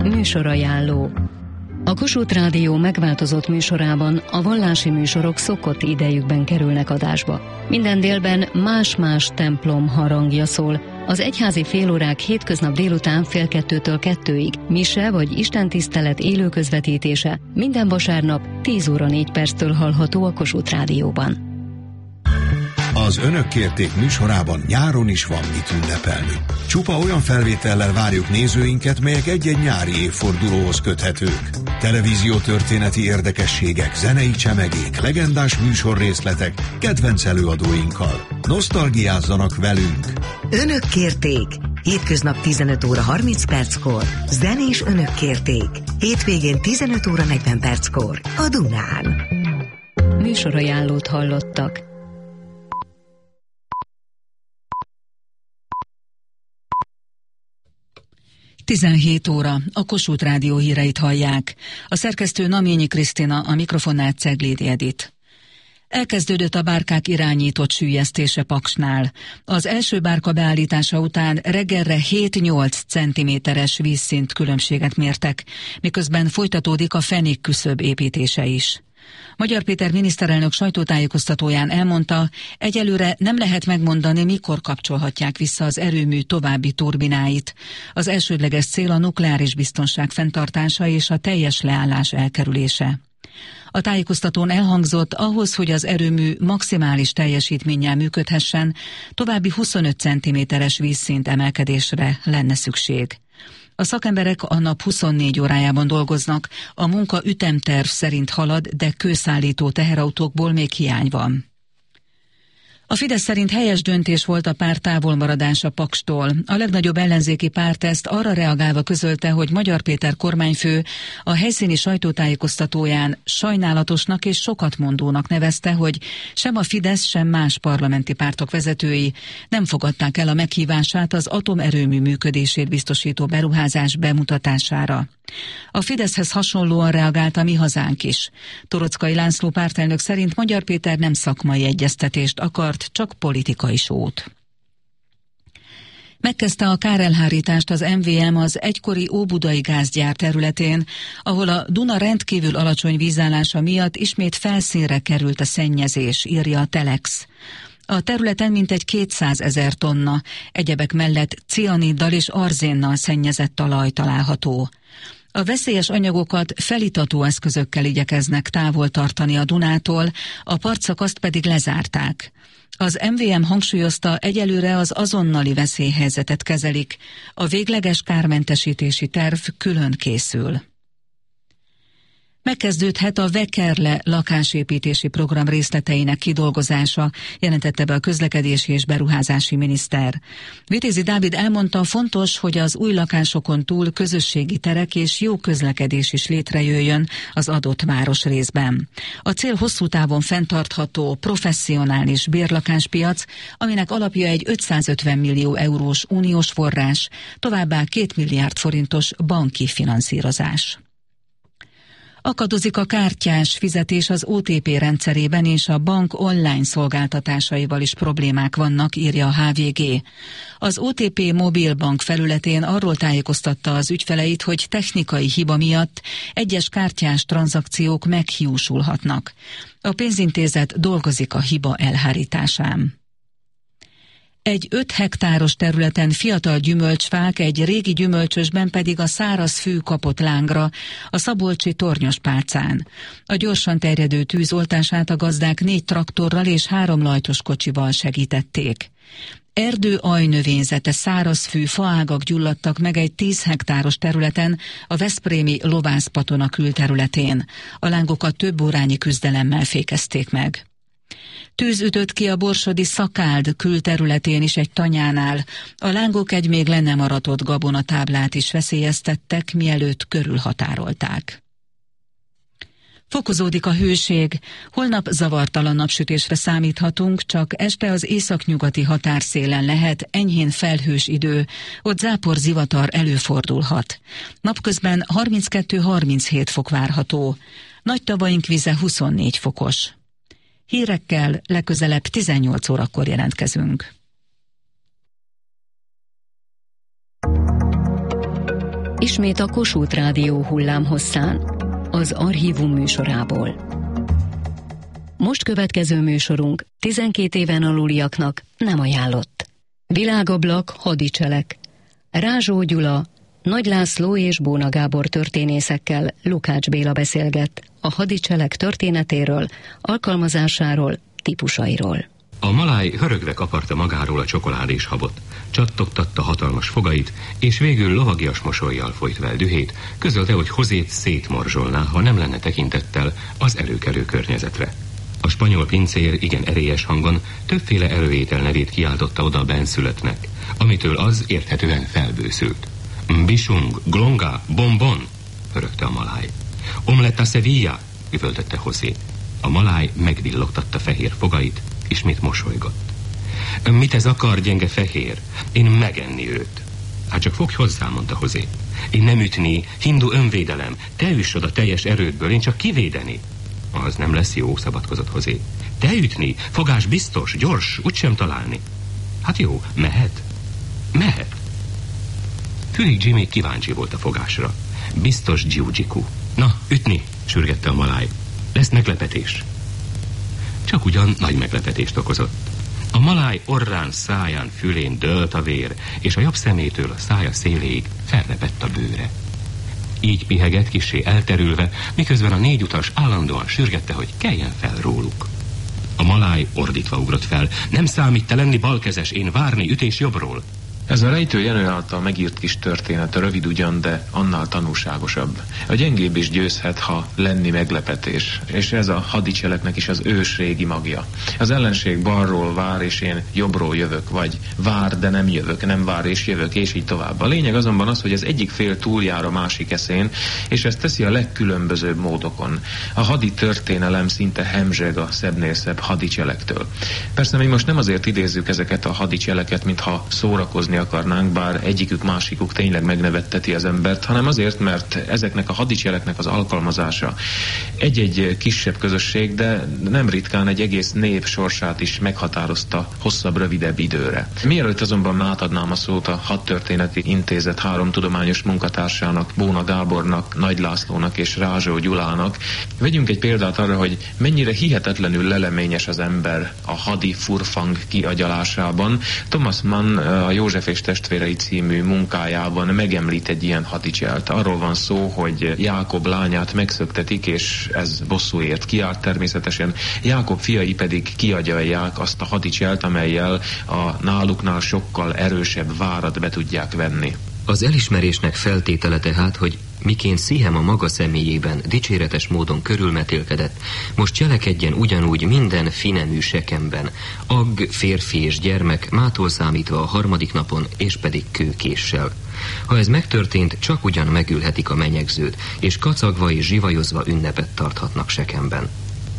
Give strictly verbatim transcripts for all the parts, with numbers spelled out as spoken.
Műsorajánló. A Kossuth Rádió megváltozott műsorában a vallási műsorok szokott idejükben kerülnek adásba. Minden délben más-más templom harangja szól. Az egyházi félórák hétköznap délután fél kettőtől kettőig, mise vagy istentisztelet élő közvetítése minden vasárnap tíz óra négy perctől hallható a Kossuth Rádióban. Az Önök kérték műsorában nyáron is van mit ünnepelni. Csupa olyan felvétellel várjuk nézőinket, melyek egy-egy nyári évfordulóhoz köthetők. Televíziótörténeti érdekességek, zenei csemegék, legendás műsorrészletek, kedvenc előadóinkkal. Nosztalgiázzanak velünk! Önök kérték! Hétköznap tizenöt óra harminc perckor. Zenés Önök kérték! Hétvégén tizenöt óra negyven perckor. A Dunán. Műsorajánlót hallottak. tizenhét óra, a Kossuth Rádió híreit hallják. A szerkesztő Naményi Krisztina, a mikrofonnál Ceglédi Edit. Elkezdődött a bárkák irányított süllyesztése Paksnál. Az első bárka beállítása után reggelre hét-nyolc centiméteres vízszint különbséget mértek, miközben folytatódik a fenék küszöb építése is. Magyar Péter miniszterelnök sajtótájékoztatóján elmondta, egyelőre nem lehet megmondani, mikor kapcsolhatják vissza az erőmű további turbináit. Az elsődleges cél a nukleáris biztonság fenntartása és a teljes leállás elkerülése. A tájékoztatón elhangzott, ahhoz, hogy az erőmű maximális teljesítménnyel működhessen, további huszonöt centiméteres vízszint emelkedésre lenne szükség. A szakemberek a nap huszonnégy órájában dolgoznak, a munka ütemterv szerint halad, de kőszállító teherautókból még hiány van. A Fidesz szerint helyes döntés volt a párt távolmaradása Pakstól. A legnagyobb ellenzéki párt ezt arra reagálva közölte, hogy Magyar Péter kormányfő a helyszíni sajtótájékoztatóján sajnálatosnak és sokatmondónak nevezte, hogy sem a Fidesz, sem más parlamenti pártok vezetői nem fogadták el a meghívását az atomerőmű működését biztosító beruházás bemutatására. A Fideszhez hasonlóan reagált a Mi Hazánk is. Toroczkai László pártelnök szerint Magyar Péter nem szakmai egyeztetést akart, csak politikai sót. Megkezdte a kárelhárítást az em vé em az egykori óbudai gázgyár területén, ahol a Duna rendkívül alacsony vízállása miatt ismét felszínre került a szennyezés, írja a Telex. A területen mintegy kétszázezer tonna, egyebek mellett cianiddal és arzénnal szennyezett talaj található. A veszélyes anyagokat felítató eszközökkel igyekeznek távol tartani a Dunától, a partszakaszt pedig lezárták. Az em vé em hangsúlyozta, egyelőre az azonnali veszélyhelyzetet kezelik, a végleges kármentesítési terv külön készül. Megkezdődhet a Vekerle lakásépítési program részleteinek kidolgozása, jelentette be a közlekedési és beruházási miniszter. Vitézi Dávid elmondta, fontos, hogy az új lakásokon túl közösségi terek és jó közlekedés is létrejöjjön az adott városrészben. A cél hosszú távon fenntartható, professzionális bérlakáspiac, aminek alapja egy ötszázötven millió eurós uniós forrás, továbbá két milliárd forintos banki finanszírozás. Akadozik a kártyás fizetés az o té pé rendszerében, és a bank online szolgáltatásaival is problémák vannak, írja a há vé gé. Az o té pé mobilbank felületén arról tájékoztatta az ügyfeleit, hogy technikai hiba miatt egyes kártyás tranzakciók meghiúsulhatnak. A pénzintézet dolgozik a hiba elhárításán. Egy öt hektáros területen fiatal gyümölcsfák, egy régi gyümölcsösben pedig a száraz fű kapott lángra a szabolcsi Tornyospálcán. A gyorsan terjedő tűz oltását a gazdák négy traktorral és három lajtos kocsival segítették. Erdő ajnövényzete, szárazfű, faágak gyulladtak meg egy tíz hektáros területen, a veszprémi Lovászpatona külterületén. A lángokat több órányi küzdelemmel fékezték meg. Tűz ütött ki a borsodi Szakáld külterületén is egy tanyánál. A lángok egy még le nem aratott gabonatáblát is veszélyeztettek, mielőtt körülhatárolták. Fokozódik a hőség, holnap zavartalan napsütésre számíthatunk, csak este az északnyugati határszélen lehet enyhén felhős idő, ott zápor zivatar előfordulhat. Napközben harminckettő-harminchét fok várható, nagy tavaink vize huszonnégy fokos. Hírekkel legközelebb tizennyolc órakor jelentkezünk. Ismét a Kossuth Rádió hullámhosszán, az Archívum műsorából. Most következő műsorunk tizenkét éven aluliaknak nem ajánlott. Világablak, hadicselek. Rázsó Gyula, Nagy László és Bóna Gábor történészekkel Lukács Béla beszélget a hadicselek történetéről, alkalmazásáról, típusairól. A maláj hörögve kaparta magáról a csokoládés habot, csattogtatta hatalmas fogait, és végül lovagias mosollyal folyt vel dühét, közölte, hogy Josét szétmorzsolná, ha nem lenne tekintettel az előkelő környezetre. A spanyol pincér igen erélyes hangon többféle előétel nevét kiáltotta oda a benszülöttnek, amitől az érthetően felbőszült. Bisung, glonga, bonbon, hörögte a maláj. Omletta Sevilla, üvöltötte José. A maláj megvillogtatta fehér fogait, ismét mosolygott. Mit ez akar, gyenge fehér? Én megenni őt. Hát csak fogj hozzá, mondta José. Én nem ütni, hindu önvédelem. Te üss oda teljes erődből, én csak kivédeni. Az nem lesz jó, szabadkozott José. Te ütni, fogás biztos, gyors, úgysem találni. Hát jó, mehet? Mehet. Fülig Jimmy kíváncsi volt a fogásra. Biztos jiu-jitsu. Na, ütni, sürgette a maláj. Lesz meglepetés. Csak ugyan nagy meglepetést okozott. A maláj orrán, száján, fülén dőlt a vér, és a jobb szemétől a szája széléig felrepett a bőre. Így pihegett kissé elterülve, miközben a négy utas állandóan sürgette, hogy keljen fel róluk. A maláj ordítva ugrott fel. Nem számít te lenni balkezes, én várni ütés jobbról. Ez a rejtő Jenő által megírt kis történet, rövid ugyan, de annál tanulságosabb. A gyengébb is győzhet, ha lenni meglepetés, és ez a hadicseleknek is az ősrégi magja. Az ellenség balról vár, és én jobbról jövök, vagy vár, de nem jövök, nem vár és jövök, és így tovább. A lényeg azonban az, hogy az egyik fél túljár a másik eszén, és ezt teszi a legkülönbözőbb módokon. A hadi történelem szinte hemzseg a szebbnél szebb hadicselektől. Persze mi most nem azért idézzük ezeket a hadicseleket, mintha szórakozni akarnánk, bár egyikük másikuk tényleg megnevetteti az embert, hanem azért, mert ezeknek a hadicseleknek az alkalmazása egy-egy kisebb közösség, de nem ritkán egy egész nép sorsát is meghatározta hosszabb, rövidebb időre. Mielőtt azonban átadnám a szót a Hadtörténeti Intézet három tudományos munkatársának, Bóna Gábornak, Nagy Lászlónak és Rázsó Gyulának, vegyünk egy példát arra, hogy mennyire hihetetlenül leleményes az ember a hadi furfang kiagyalásában. Thomas Mann, a József és testvérei című munkájában megemlít egy ilyen hadicselt. Arról van szó, hogy Jákob lányát megszöktetik, és ez bosszúért kiárt természetesen. Jákob fiai pedig kiagyalják azt a hadicselt, amellyel a náluknál sokkal erősebb várat be tudják venni. Az elismerésnek feltétele tehát, hogy miként Szihem a maga személyében dicséretes módon körülmetélkedett, most cselekedjen ugyanúgy minden finemű sekemben, agg, férfi és gyermek, mától számítva a harmadik napon, és pedig kőkéssel. Ha ez megtörtént, csak ugyan megülhetik a menyegzőt, és kacagva és zsivajozva ünnepet tarthatnak sekemben.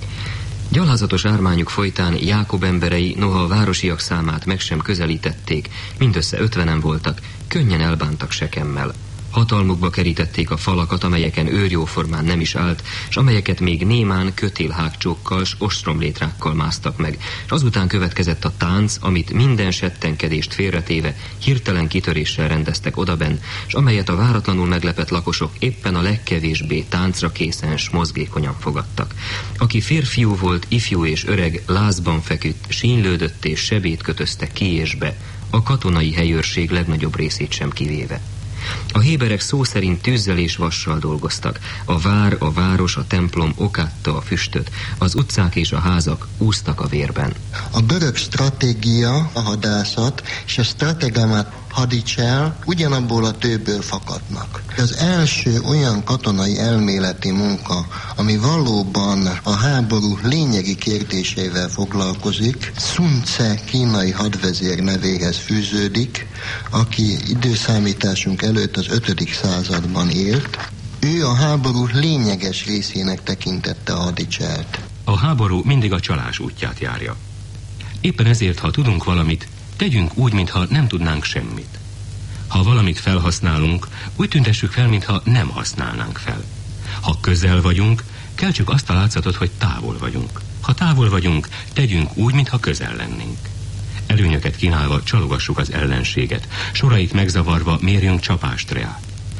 Gyalázatos ármányuk folytán Jákob emberei, noha a városiak számát meg sem közelítették, mindössze ötvenen voltak, könnyen elbántak Sekemmel. Hatalmukba kerítették a falakat, amelyeken őrjóformán nem is állt, s amelyeket még némán kötélhágcsókkal s ostromlétrákkal másztak meg, és azután következett a tánc, amit minden settenkedést félretéve hirtelen kitöréssel rendeztek odabenn, s amelyet a váratlanul meglepett lakosok éppen a legkevésbé táncra készen s mozgékonyan fogadtak. Aki férfiú volt, ifjú és öreg, lázban feküdt, sínylődött és sebét kötözte ki és be, a katonai helyőrség legnagyobb részét sem kivéve. A héberek szó szerint tűzzel és vassal dolgoztak. A vár, a város, a templom okátta a füstöt, az utcák és a házak úsztak a vérben. A görög stratégia, a hadászat és a stratégiát hadicsel ugyanabból a tőből fakadnak. Az első olyan katonai elméleti munka, ami valóban a háború lényegi kérdéseivel foglalkozik, Sun Tse kínai hadvezér nevéhez fűződik, aki időszámításunk előtt az ötödik században élt. Ő a háború lényeges részének tekintette a hadicselt. A háború mindig a csalás útját járja. Éppen ezért, ha tudunk valamit, tegyünk úgy, mintha nem tudnánk semmit. Ha valamit felhasználunk, úgy tüntessük fel, mintha nem használnánk fel. Ha közel vagyunk, keltsük azt a látszatot, hogy távol vagyunk. Ha távol vagyunk, tegyünk úgy, mintha közel lennénk. Előnyöket kínálva csalogassuk az ellenséget, sorait megzavarva mérjünk csapást rá.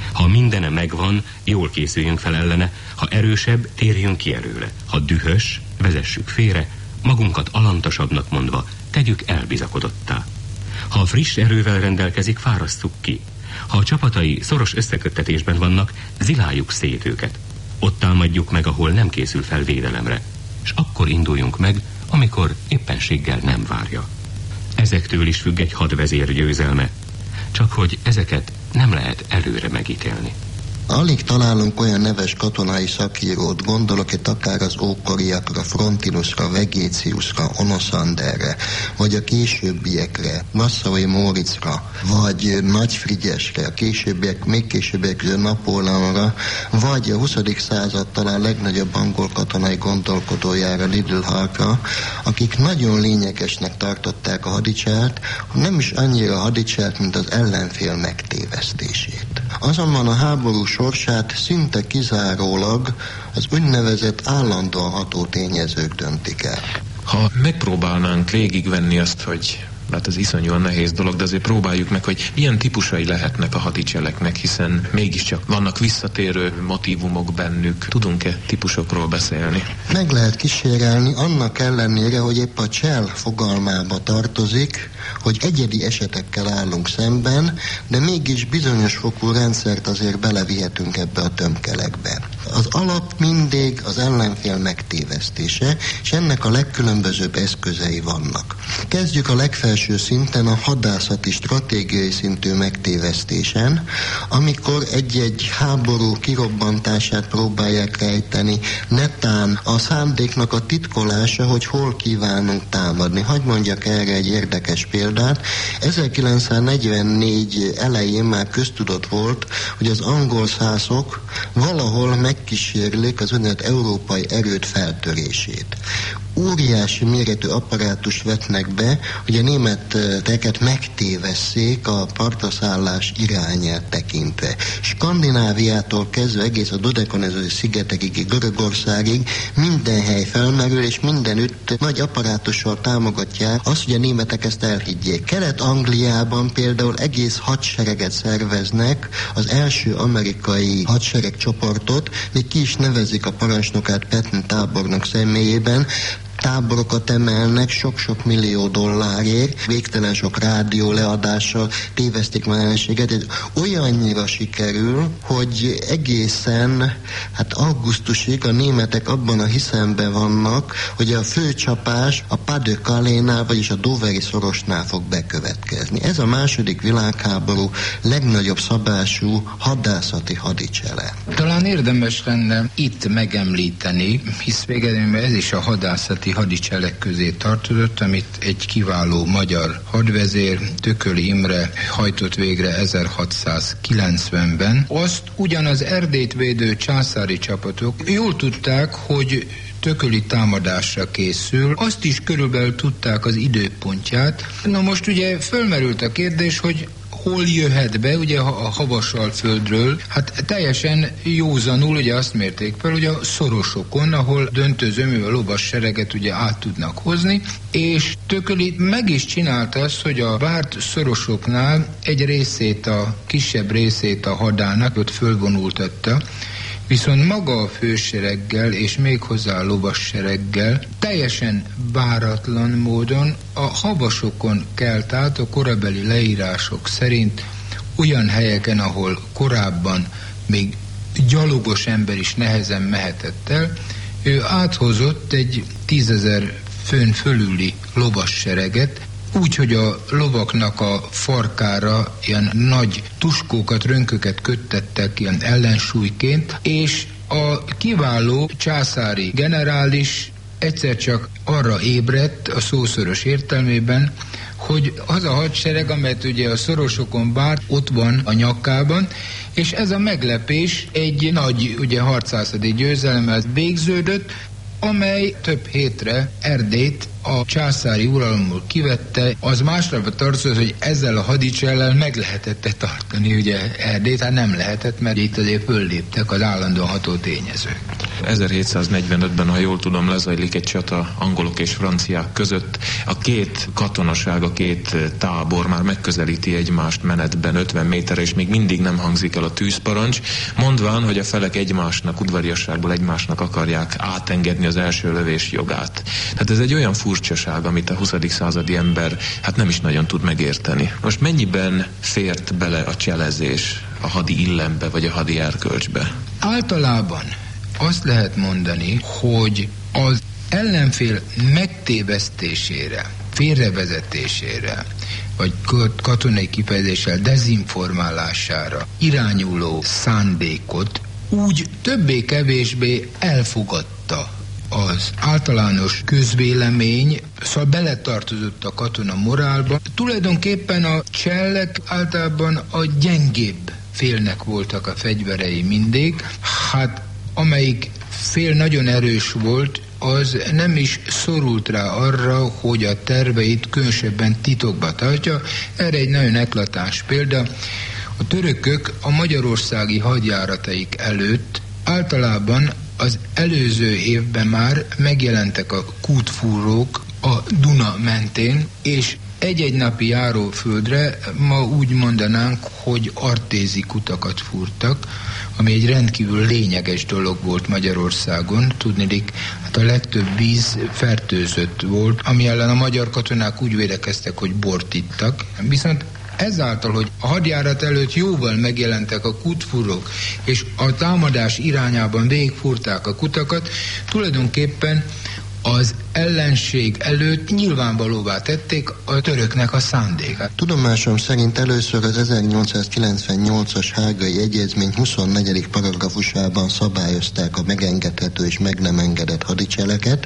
Ha mindene megvan, jól készüljünk fel ellene, ha erősebb, térjünk ki előle. Ha dühös, vezessük félre, magunkat alantasabbnak mondva, tegyük elbizakodottá. Ha friss erővel rendelkezik, fárasztuk ki. Ha a csapatai szoros összeköttetésben vannak, ziláljuk szét őket. Ott támadjuk meg, ahol nem készül fel védelemre, és akkor induljunk meg, amikor éppenséggel nem várja. Ezektől is függ egy hadvezér győzelme, csak hogy ezeket nem lehet előre megítélni. Alig találunk olyan neves katonai szakírót, gondolok itt akár az ókoriakra, Frontinusra, Vegetiusra, Onosanderre, vagy a későbbiekre, Nassau Móriczra, vagy Nagy Frigyesre, a későbbiek, még későbbiek közül Napóleonra, vagy a huszadik század talán legnagyobb angol katonai gondolkodójára, Liddell Hartra, akik nagyon lényegesnek tartották a hadicselt, nem is annyira a hadicselt, mint az ellenfél megtévesztését. Azonban a háború sorsát szinte kizárólag az úgynevezett állandóan ható tényezők döntik el. Ha megpróbálnánk végigvenni azt, hogy hát ez iszonyúan nehéz dolog, de azért próbáljuk meg, hogy milyen típusai lehetnek a hadicseleknek, hiszen mégiscsak vannak visszatérő motívumok bennük. Tudunk-e típusokról beszélni? Meg lehet kísérelni, annak ellenére, hogy épp a csel fogalmába tartozik, hogy egyedi esetekkel állunk szemben, de mégis bizonyos fokú rendszert azért belevihetünk ebbe a tömkelekbe. Az alap mindig az ellenfél megtévesztése, és ennek a legkülönbözőbb eszközei vannak. Kezdjük a legfelső szinten a hadászati stratégiai szintű megtévesztésen, amikor egy-egy háború kirobbantását próbálják rejteni, netán a szándéknak a titkolása, hogy hol kívánunk támadni. Hadd mondjak erre egy érdekes példát. ezerkilencszáznegyvennégy elején már köztudott volt, hogy az angol szászok valahol megkísérlik az úgynevezett európai erőd feltörését. Óriási méretű apparátus vetnek be, hogy a németeket megtévesszék a partraszállás irányát tekintve. Skandináviától kezdve egész a Dodekanezai szigetekig, Görögországig minden hely felmerül, és mindenütt nagy apparátussal támogatják azt, hogy a németek ezt elhiggyék. Kelet-Angliában például egész hadsereget szerveznek, az első amerikai hadseregcsoportot, még ki is nevezik a parancsnokát Patton tábornok személyében, táborokat emelnek sok-sok millió dollárért, végtelen sok rádió leadással tévesztik már ellenséget. Olyannyira sikerül, hogy egészen hát augusztusig a németek abban a hiszemben vannak, hogy a főcsapás a Pas-de-Calais-nál, vagyis a Doveri szorosnál fog bekövetkezni. Ez a második világháború legnagyobb szabású hadászati hadicsele. Talán érdemes lenne itt megemlíteni, hisz végeredményben ez is a hadászati hadicselek közé tartozott, amit egy kiváló magyar hadvezér, Tököli Imre hajtott végre ezerhatszázkilencvenben. Azt ugyan az Erdélyt védő császári csapatok jól tudták, hogy Tököli támadásra készül, azt is körülbelül tudták az időpontját. Na most ugye fölmerült a kérdés, hogy hol jöhet be, ugye a Havasalföldről, hát teljesen józanul ugye azt mérték fel, hogy a szorosokon, ahol döntő zömű lovas sereget ugye át tudnak hozni, és Tököli meg is csinálta azt, hogy a várt szorosoknál egy részét, a kisebb részét a hadának ott fölvonultatta, viszont maga a fősereggel és még hozzá a lovassereggel teljesen váratlan módon a havasokon kelt át a korabeli leírások szerint olyan helyeken, ahol korábban még gyalogos ember is nehezen mehetett el, ő áthozott egy tízezer főn fölüli lovassereget, úgy, hogy a lovaknak a farkára ilyen nagy tuskókat, rönköket köttettek ilyen ellensúlyként, és a kiváló császári generális egyszer csak arra ébredt a szószoros értelmében, hogy az a hadsereg, amelyet ugye a szorosokon várt, ott van a nyakában, és ez a meglepés egy nagy ugye harcászati győzelemmel végződött, amely több hétre Erdélyt a császári uralomból kivette, az másnapra tartozott, hogy ezzel a hadicsellel meg lehetett tartani ugye Erdélyt, hát nem lehetett, mert itt azért fölléptek az állandóan ható tényezők. ezerhétszáznegyvenötben, ha jól tudom, lezajlik egy csata angolok és franciák között. A két katonaság, a két tábor már megközelíti egymást menetben ötven méterre, és még mindig nem hangzik el a tűzparancs, mondván, hogy a felek egymásnak, udvariasságból egymásnak akarják átengedni az első lövés jogát. Tehát ez egy olyan furcsaság, amit a huszadik századi ember hát nem is nagyon tud megérteni. Most mennyiben fért bele a cselezés a hadi illembe, vagy a hadi erkölcsbe? Általában azt lehet mondani, hogy az ellenfél megtévesztésére, félrevezetésére, vagy katonai kifejezéssel dezinformálására irányuló szándékot úgy többé-kevésbé elfogadta az általános közvélemény, szóval beletartozott a katona morálba. Tulajdonképpen a csellek általában a gyengébb félnek voltak a fegyverei mindig. Hát amelyik fél nagyon erős volt, az nem is szorult rá arra, hogy a terveit különösebben titokba tartja. Erre egy nagyon eklatáns példa. A törökök a magyarországi hadjárataik előtt általában az előző évben már megjelentek a kútfúrók a Duna mentén, és egy-egy napi járóföldre ma úgy mondanánk, hogy artézi kutakat fúrtak, ami egy rendkívül lényeges dolog volt Magyarországon. Tudniillik, hát a legtöbb víz fertőzött volt, ami ellen a magyar katonák úgy védekeztek, hogy bort ittak. Viszont ezáltal, hogy a hadjárat előtt jóval megjelentek a kútfúrók, és a támadás irányában végigfúrták a kutakat, tulajdonképpen az ellenség előtt nyilvánvalóvá tették a töröknek a szándékát. Tudomásom szerint először az ezernyolcszázkilencvennyolcas hágai egyezmény huszonnegyedik paragrafusában szabályozták a megengedhető és meg nem engedett hadicseleket.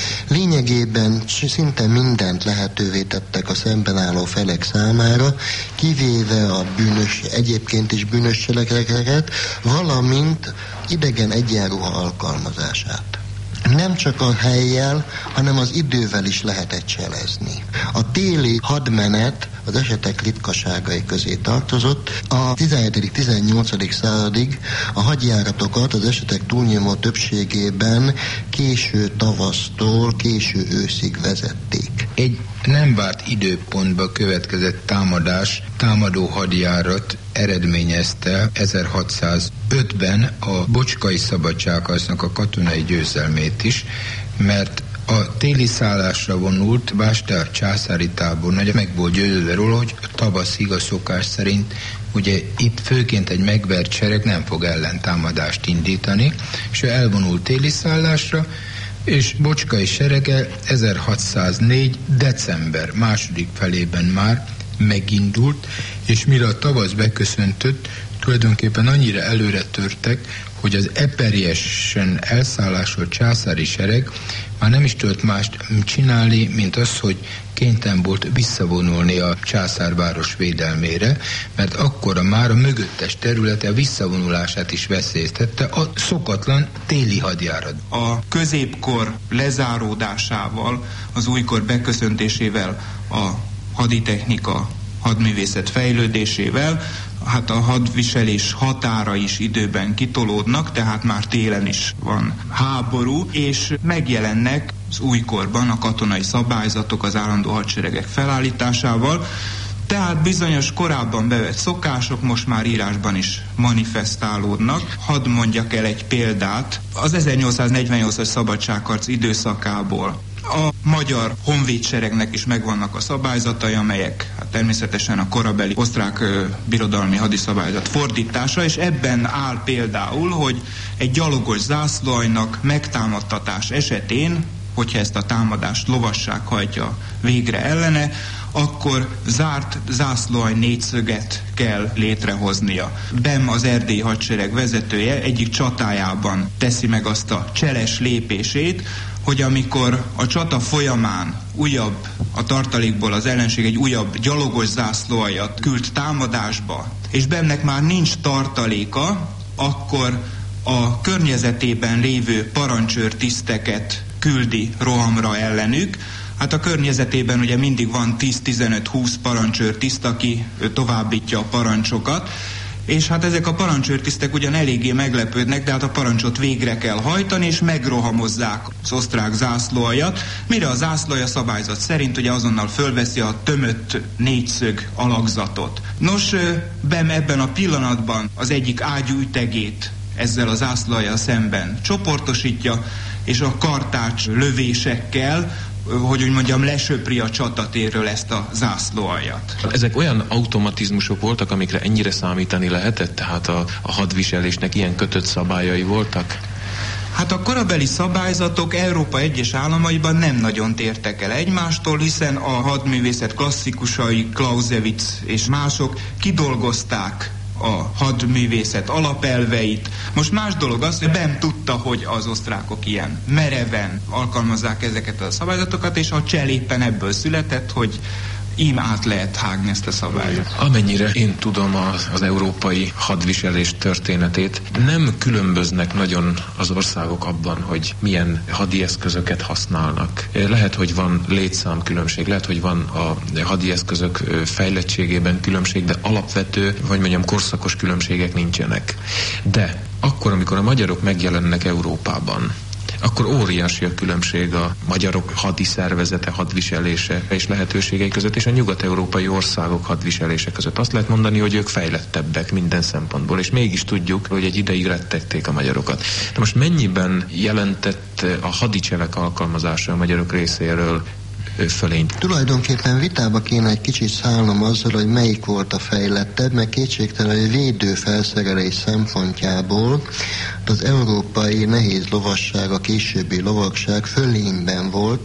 Lényegében szinte mindent lehetővé tettek a szemben álló felek számára, kivéve a bűnös, egyébként is bűnös cselekedeteket, valamint idegen egyenruha alkalmazását. Nem csak a helyjel, hanem az idővel is lehetett cselezni. A téli hadmenet az esetek ritkaságai közé tartozott. A tizenhetedik-tizennyolcadik századig a hadjáratokat az esetek túlnyomó többségében késő tavasztól késő őszig vezették. Egy nem várt időpontba következett támadás, támadó hadjárat eredményezte ezerhatszázötben a Bocskai Szabadságharcnak a katonai győzelmét is, mert a téli szállásra vonult Bástár császári tábornagy meg volt győződve róla, hogy tavaszig a szokás szerint ugye itt főként egy megvert sereg nem fog ellentámadást indítani, és ő elvonult téli szállásra, és Bocskai serege ezerhatszáznégy. december második felében már megindult, és mire a tavasz beköszöntött, tulajdonképpen annyira előre törtek, hogy az Eperjesen elszállásolt császári sereg már nem is tudott mást csinálni, mint az, hogy kénytelen volt visszavonulni a császárváros védelmére, mert akkora már a mögöttes területe a visszavonulását is veszélyeztette a szokatlan téli hadjárat. A középkor lezáródásával, az újkor beköszöntésével, a haditechnika, hadművészet fejlődésével, hát a hadviselés határa is időben kitolódnak, tehát már télen is van háború, és megjelennek az újkorban a katonai szabályzatok az állandó hadseregek felállításával, tehát bizonyos korábban bevett szokások most már írásban is manifestálódnak. Hadd mondjak el egy példát az ezernyolcszáznegyvennyolcas szabadságharc időszakából. A magyar honvédseregnek is megvannak a szabályzatai, amelyek hát természetesen a korabeli osztrák ö, birodalmi hadiszabályzat fordítása, és ebben áll például, hogy egy gyalogos zászlóaljnak megtámadtatás esetén, hogyha ezt a támadást lovasság hajtja végre ellene, akkor zárt zászlóalj négyszöget kell létrehoznia. Bem, az erdélyi hadsereg vezetője egyik csatájában teszi meg azt a cseles lépését, hogy amikor a csata folyamán újabb, a tartalékból az ellenség egy újabb gyalogos zászlóaljat küld támadásba, és Bemnek már nincs tartaléka, akkor a környezetében lévő parancsőr tiszteket küldi rohamra ellenük, Hát a környezetében ugye mindig van tíz, tizenöt, húsz parancsőrtiszt, aki továbbítja a parancsokat, és hát ezek a parancsőrtisztek ugyan eléggé meglepődnek, de hát a parancsot végre kell hajtani, és megrohamozzák az osztrák zászlóaljat, mire a zászlóalja szabályzat szerint ugye azonnal fölveszi a tömött négyszög alakzatot. Nos, Bem ebben a pillanatban az egyik ágyú ütegét ezzel a zászlóaljal szemben csoportosítja, és a kartács lövésekkel, hogy úgy mondjam, lesöpri a csatatérről ezt a zászlóaljat. Ezek olyan automatizmusok voltak, amikre ennyire számítani lehetett? Tehát a, a hadviselésnek ilyen kötött szabályai voltak? Hát a korabeli szabályzatok Európa egyes államaiban nem nagyon tértek el egymástól, hiszen a hadművészet klasszikusai, Clausewitz és mások kidolgozták a hadművészet alapelveit. Most más dolog az, hogy Bem tudta, hogy az osztrákok ilyen mereven alkalmazzák ezeket a szabályzatokat, és a csel éppen ebből született, hogy ím át lehet hágni ezt a szabályt. Amennyire én tudom az, az európai hadviselés történetét, nem különböznek nagyon az országok abban, hogy milyen hadi eszközöket használnak. Lehet, hogy van létszámkülönbség, lehet, hogy van a hadi eszközök fejlettségében különbség, de alapvető, vagy mondjam, korszakos különbségek nincsenek. De akkor, amikor a magyarok megjelennek Európában, akkor óriási a különbség a magyarok hadi szervezete, hadviselése és lehetőségei között, és a nyugat-európai országok hadviselése között. Azt lehet mondani, hogy ők fejlettebbek minden szempontból, és mégis tudjuk, hogy egy ideig rettegték a magyarokat. De most mennyiben jelentett a hadicselek alkalmazása a magyarok részéről fölényt? Tulajdonképpen vitába kéne egy kicsit szállnom azzal, hogy melyik volt a fejlettebb, mert kétségtelen, hogy védő felszerelés szempontjából az európai nehéz lovasság, a későbbi lovagság fölényben volt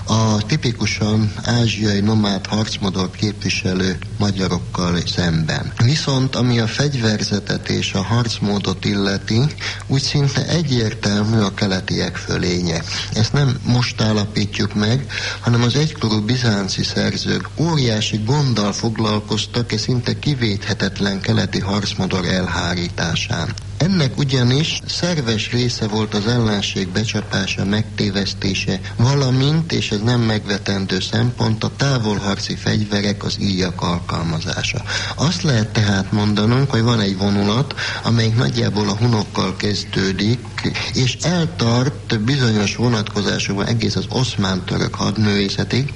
a tipikusan ázsiai nomád harcmodort képviselő magyarokkal szemben. Viszont ami a fegyverzetet és a harcmódot illeti, úgy szinte egyértelmű a keletiek fölénye. Ezt nem most állapítjuk meg, hanem az egykorú bizánci szerzők óriási gonddal foglalkoztak és szinte kivéthetetlen keleti harcmodor elhárításán. Ennek ugyanis szerves része volt az ellenség becsapása, megtévesztése, valamint, és ez nem megvetendő szempont, a távolharci fegyverek, az íjak alkalmazása. Azt lehet tehát mondanunk, hogy van egy vonulat, amelyik nagyjából a hunokkal kezdődik, és eltart bizonyos vonatkozásokban egész az oszmán-török hadművészetig,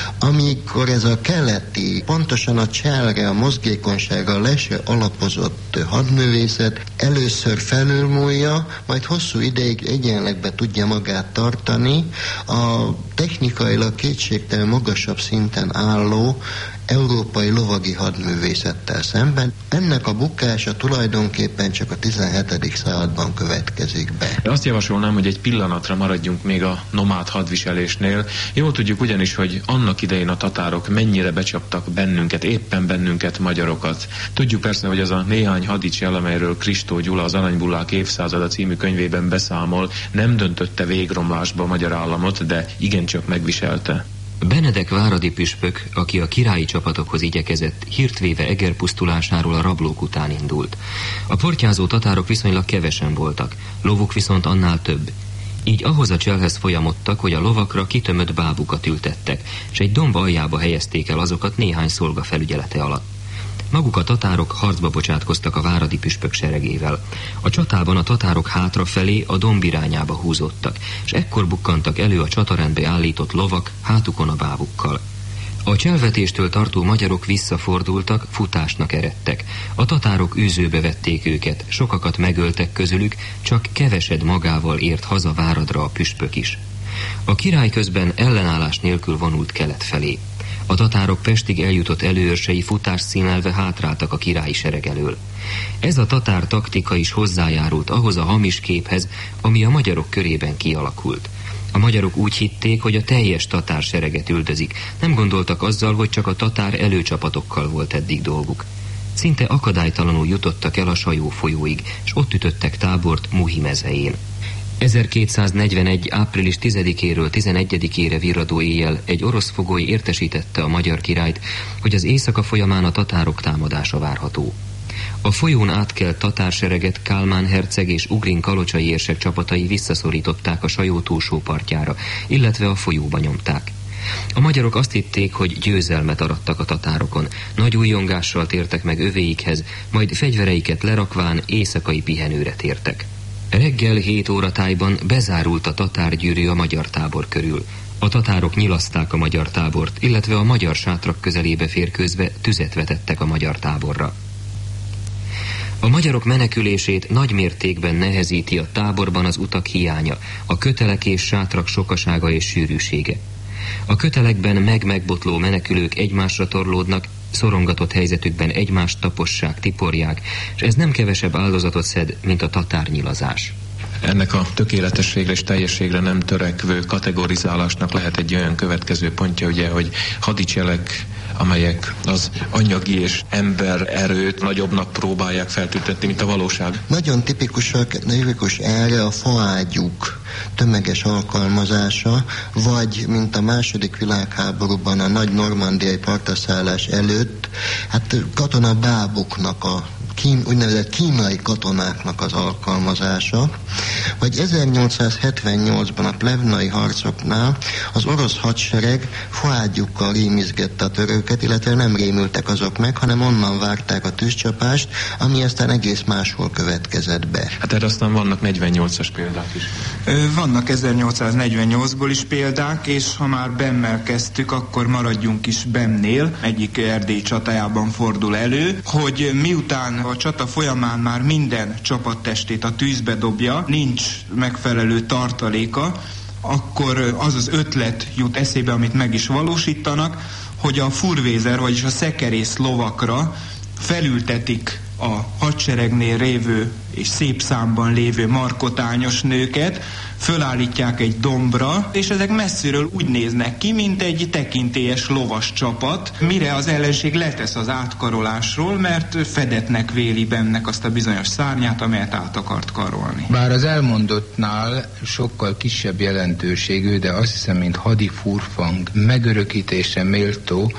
amikor ez a keleti, pontosan a cselre, a mozgékonysága lesre alapozott hadművészet először felülmúlja, majd hosszú ideig egyenlegbe tudja magát tartani a technikailag kétségtelen magasabb szinten álló európai lovagi hadművészettel szemben. Ennek a bukása tulajdonképpen csak a tizenhetedik században következik be. Azt javasolnám, hogy egy pillanatra maradjunk még a nomád hadviselésnél. Jól tudjuk ugyanis, hogy annak idején a tatárok mennyire becsaptak bennünket, éppen bennünket, magyarokat. Tudjuk persze, hogy az a néhány hadicsel, amelyről Kristó Gyula az Aranybullák évszázada című könyvében beszámol, nem döntötte végromlásba a magyar államot, de igencsak megviselte. Benedek váradi püspök, aki a királyi csapatokhoz igyekezett, hírt véve Eger pusztulásáról a rablók után indult. A portyázó tatárok viszonylag kevesen voltak, lovuk viszont annál több. Így ahhoz a cselhez folyamodtak, hogy a lovakra kitömött bábukat ültettek, és egy domb aljába helyezték el azokat néhány szolga felügyelete alatt. Maguk a tatárok harcba bocsátkoztak a váradi püspök seregével. A csatában a tatárok hátrafelé a domb irányába húzódtak, és ekkor bukkantak elő a csatarendbe állított lovak hátukon a bábukkal. A cselvetéstől tartó magyarok visszafordultak, futásnak eredtek. A tatárok űzőbe vették őket, sokakat megöltek közülük, csak kevesed magával ért haza Váradra a püspök is. A király közben ellenállás nélkül vonult kelet felé. A tatárok Pestig eljutott előőrsei futást színelve hátráltak a királyi sereg elől. Ez a tatár taktika is hozzájárult ahhoz a hamis képhez, ami a magyarok körében kialakult. A magyarok úgy hitték, hogy a teljes tatár sereget üldözik, nem gondoltak azzal, hogy csak a tatár előcsapatokkal volt eddig dolguk. Szinte akadálytalanul jutottak el a Sajó folyóig, és ott ütöttek tábort Muhi mezején. ezerkétszáznegyvenegy. április tizedikéről tizenegyedikére virradó éjjel egy orosz fogoly értesítette a magyar királyt, hogy az éjszaka folyamán a tatárok támadása várható. A folyón átkelt tatársereget Kálmán herceg és Ugrin kalocsai érsek csapatai visszaszorították a Sajó túlsó partjára, illetve a folyóba nyomták. A magyarok azt hitték, hogy győzelmet arattak a tatárokon. Nagy újjongással tértek meg övéikhez, majd fegyvereiket lerakván éjszakai pihenőre tértek. Reggel hét óra tájban bezárult a tatárgyűrű a magyar tábor körül. A tatárok nyilaszták a magyar tábort, illetve a magyar sátrak közelébe férkőzve tüzet vetettek a magyar táborra. A magyarok menekülését nagy mértékben nehezíti a táborban az utak hiánya, a kötelek és sátrak sokasága és sűrűsége. A kötelekben meg-megbotló menekülők egymásra torlódnak, szorongatott helyzetükben egymást tapossák, tiporják, és ez nem kevesebb áldozatot szed, mint a tatárnyilazás. Ennek a tökéletességre és teljességre nem törekvő kategorizálásnak lehet egy olyan következő pontja, ugye, hogy hadicselek, amelyek az anyagi és ember erőt nagyobbnak próbálják feltüntetni, mint a valóság. Nagyon tipikusak, tipikus erre a faágyúk tömeges alkalmazása, vagy mint a második világháborúban a nagy normandiai partraszállás előtt, hát katonabáboknak a Kín, úgynevezett kínai katonáknak az alkalmazása, vagy ezernyolcszázhetvennyolcban a plevnai harcoknál az orosz hadsereg faágyúkkal rémizgette a törököket, illetve nem rémültek azok meg, hanem onnan várták a tűzcsapást, ami aztán egész máshol következett be. Hát erre aztán vannak negyvennyolcas példák is. Vannak ezernyolcszáznegyvennyolcból is példák, és ha már Bemmel kezdtük, akkor maradjunk is Bemnél. Egyik erdélyi csatájában fordul elő, hogy miután a csata folyamán már minden csapattestét a tűzbe dobja, nincs megfelelő tartaléka, akkor az az ötlet jut eszébe, amit meg is valósítanak, hogy a furvézer, vagyis a szekerész lovakra felültetik a hadseregnél lévő és szép számban lévő markotányos nőket, fölállítják egy dombra, és ezek messziről úgy néznek ki, mint egy tekintélyes lovas csapat, mire az ellenség letesz az átkarolásról, mert fedetnek véli bennek azt a bizonyos szárnyát, amelyet át akart karolni. Bár az elmondottnál sokkal kisebb jelentőségű, de azt hiszem, mint hadifurfang megörökítése méltó,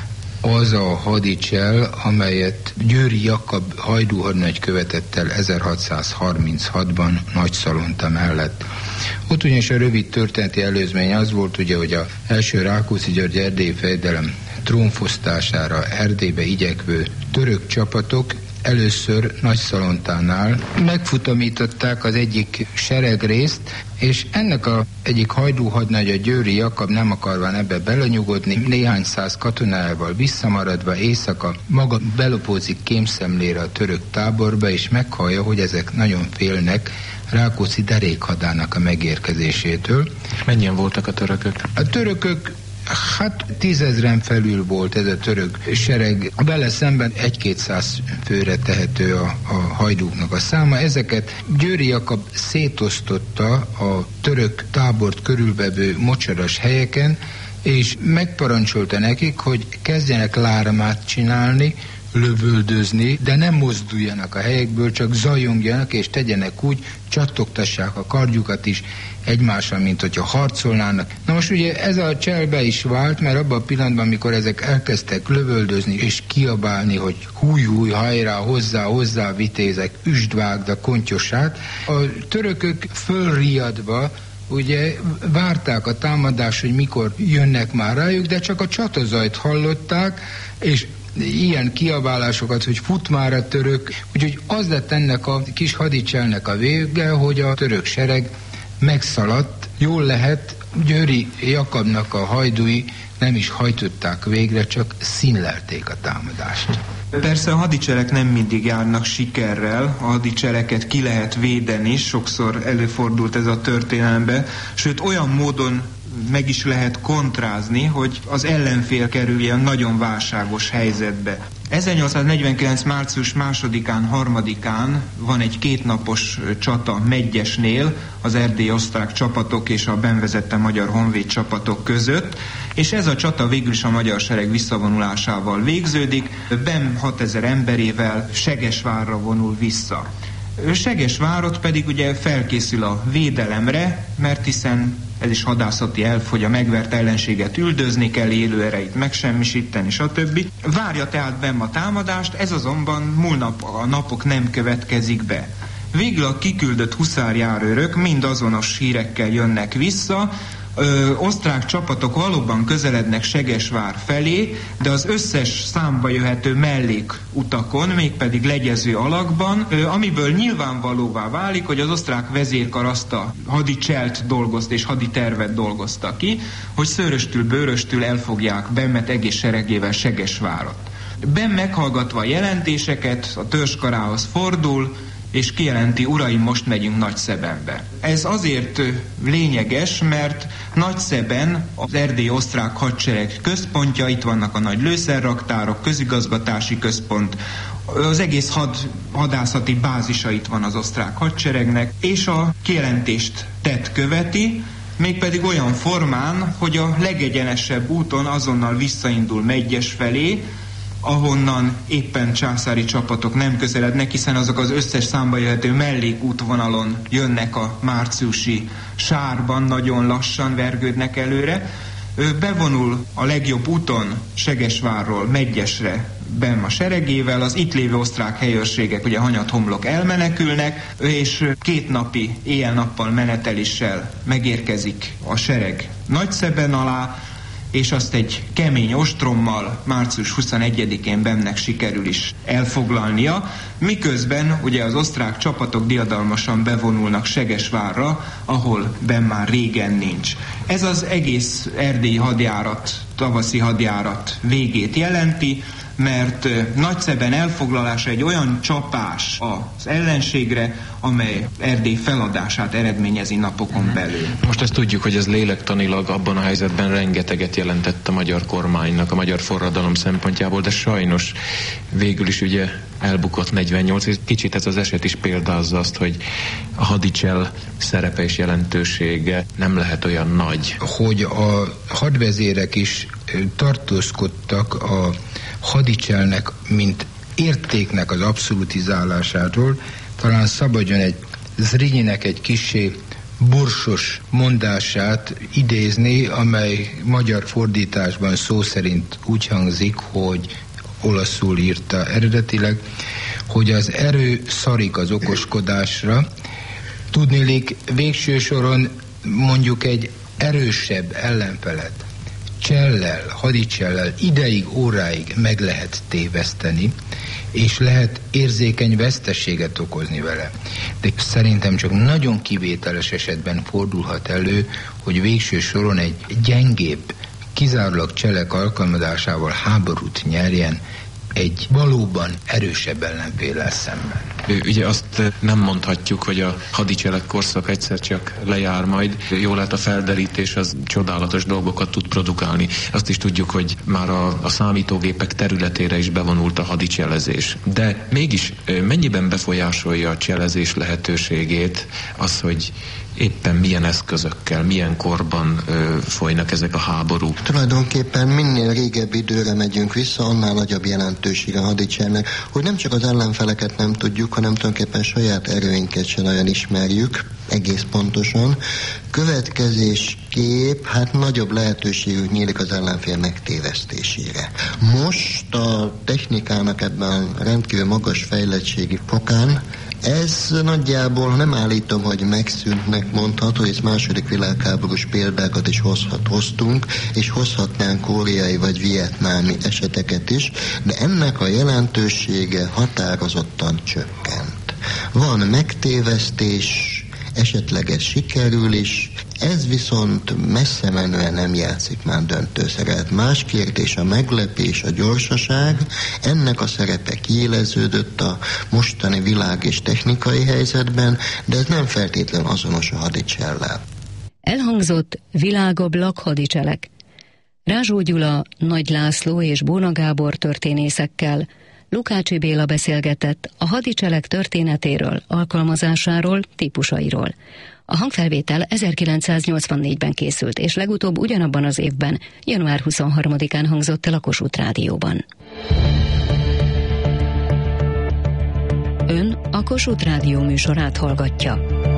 az a hadicsel, amelyet Győri Jakab hajdúhadnagy követett el ezerhatszázharminchatban Nagyszalonta mellett. Ott ugyanis a rövid történeti előzmény az volt, ugye, hogy az első Rákóczi György erdélyi fejedelem trónfosztására Erdélybe igyekvő török csapatok először Nagyszalontánál megfutamították az egyik seregrészt, és ennek a egyik hajdúhadnagy, a Győri Jakab nem akarván ebbe belenyugodni, néhány száz katonájával visszamaradva éjszaka maga belopózik kémszemlére a török táborba, és meghallja, hogy ezek nagyon félnek Rákóczi derékhadának a megérkezésétől. Mennyien voltak a törökök? A törökök hát tízezren felül volt ez a török sereg. Vele szemben egy-kétszáz főre tehető a, a hajdúknak a száma. Ezeket Győri Jakab szétosztotta a török tábort körülvevő mocsaras helyeken, és megparancsolta nekik, hogy kezdjenek lármát csinálni, lövöldözni, de nem mozduljanak a helyekből, csak zajongjanak, és tegyenek úgy, csattogtassák a kardjukat is egymással, mint hogyha harcolnának. Na most ugye ez a csel be is vált, mert abban a pillanatban, amikor ezek elkezdtek lövöldözni és kiabálni, hogy húj-húj, hajrá, hozzá, hozzá, vitézek, üsd, vágd a kontyosát, a törökök fölriadva ugye várták a támadást, hogy mikor jönnek már rájuk, de csak a csatazajt hallották, és ilyen kiabálásokat, hogy fut már a török, úgyhogy az lett ennek a kis hadicselnek a vége, hogy a török sereg megszaladt. Jól lehet, Győri Jakabnak a hajdúi nem is hajtották végre, csak színlelték a támadást. Persze a hadicselek nem mindig járnak sikerrel, a hadicseleket ki lehet védeni, sokszor előfordult ez a történelemben, sőt olyan módon meg is lehet kontrázni, hogy az ellenfél kerüljen nagyon válságos helyzetbe. ezernyolcszáznegyvenkilenc. március másodikán, harmadikán van egy kétnapos csata Medgyesnél az erdélyi osztrák csapatok és a benn vezette magyar honvéd csapatok között, és ez a csata végül is a magyar sereg visszavonulásával végződik. Benn hatezer emberével Segesvárra vonul vissza. Segesvárot pedig ugye felkészül a védelemre, mert hiszen ez is hadászati elf, hogy a megvert ellenséget üldözni kell, élő erejét megsemmisíteni, stb. Várja tehát Benn a támadást, ez azonban múlnap a napok nem következik be. Végül a kiküldött huszárjárőrök mind azonos hírekkel jönnek vissza, Ö, osztrák csapatok valóban közelednek Segesvár felé, de az összes számba jöhető mellékutakon, mégpedig legyező alakban, ö, amiből nyilvánvalóvá válik, hogy az osztrák vezérkar azt a hadicselt dolgozta és haditervet dolgozta ki, hogy szőröstül, bőröstül elfogják Bemmet egész seregével Segesvárat. Benn meghallgatva a jelentéseket a törzskarához fordul, és kijelenti, uraim, most megyünk Nagyszebenbe. Ez azért lényeges, mert Nagyszeben az erdélyi osztrák hadsereg központja, itt vannak a nagy lőszerraktárok, közigazgatási központ, az egész had, hadászati bázisa itt van az osztrák hadseregnek, és a kijelentést tett követi, mégpedig olyan formán, hogy a legegyenesebb úton azonnal visszaindul Medgyes felé, ahonnan éppen császári csapatok nem közelednek, hiszen azok az összes számba jöhető mellékútvonalon jönnek a márciusi sárban, nagyon lassan vergődnek előre. Ő bevonul a legjobb úton Segesvárról Medgyesre Benn a seregével, az itt lévő osztrák helyőrségek, ugye Hanyat-Homlok elmenekülnek, és két napi éjjel-nappal meneteléssel megérkezik a sereg Nagyszeben alá, és azt egy kemény ostrommal március huszonegyedikén Bennnek sikerül is elfoglalnia, miközben ugye az osztrák csapatok diadalmasan bevonulnak Segesvárra, ahol Benn már régen nincs. Ez az egész erdélyi hadjárat, tavaszi hadjárat végét jelenti, mert Nagyszeben elfoglalása egy olyan csapás az ellenségre, amely Erdély feladását eredményezi napokon belül. Most ezt tudjuk, hogy ez lélektanilag abban a helyzetben rengeteget jelentett a magyar kormánynak, a magyar forradalom szempontjából, de sajnos végül is ugye elbukott negyvennyolc, és kicsit ez az eset is példázza azt, hogy a hadicsel szerepe és jelentősége nem lehet olyan nagy. Hogy a hadvezérek is tartózkodtak a hadicselnek, mint értéknek az abszolutizálásáról, talán szabadjon egy Zrínyinek egy kissé borsos mondását idézni, amely magyar fordításban szó szerint úgy hangzik, hogy olaszul írta eredetileg, hogy az erő szarik az okoskodásra. Tudniillik, végső soron mondjuk egy erősebb ellenfelet csellel, hadicsellel ideig, óráig meg lehet téveszteni, és lehet érzékeny veszteséget okozni vele. De szerintem csak nagyon kivételes esetben fordulhat elő, hogy végső soron egy gyengébb, kizárólag cselek alkalmazásával háborút nyerjen egy valóban erősebb ellenféllel szemben. Ugye azt nem mondhatjuk, hogy a hadicselek korszak egyszer csak lejár majd. Jól lehet, a felderítés az csodálatos dolgokat tud produkálni. Azt is tudjuk, hogy már a, a számítógépek területére is bevonult a hadicselezés. De mégis mennyiben befolyásolja a cselezés lehetőségét az, hogy éppen milyen eszközökkel, milyen korban ö, folynak ezek a háborúk? Tulajdonképpen minél régebbi időre megyünk vissza, annál nagyobb jelentősége a hadicselnek, hogy nem csak az ellenfeleket nem tudjuk, hanem tulajdonképpen saját erőinket sem nagyon ismerjük egész pontosan. Következésképp hát nagyobb lehetőségük nyílik az ellenfél megtévesztésére. Most a technikának ebben rendkívül magas fejlettségi fokán ez nagyjából nem állítom, hogy megszűntnek mondható, hogy második világháborús példákat is hozhat, hoztunk, és hozhatnánk koreai vagy vietnámi eseteket is, de ennek a jelentősége határozottan csökkent. Van megtévesztés, esetleg ez sikerül is, ez viszont messze menően nem játszik már döntő szerepet. Más kérdés a meglepés, a gyorsaság, ennek a szerepe kiéleződött a mostani világ és technikai helyzetben, de ez nem feltétlenül azonos a hadicsellel. Elhangzott világablak hadicselek. Rázsó Gyula, Nagy László és Bóna Gábor történészekkel Lukácsi Béla beszélgetett a hadicselek történetéről, alkalmazásáról, típusairól. A hangfelvétel ezerkilencszáznyolcvannégyben készült, és legutóbb ugyanabban az évben, január huszonharmadikán hangzott el a Kossuth Rádióban. Ön a Kossuth Rádió műsorát hallgatja.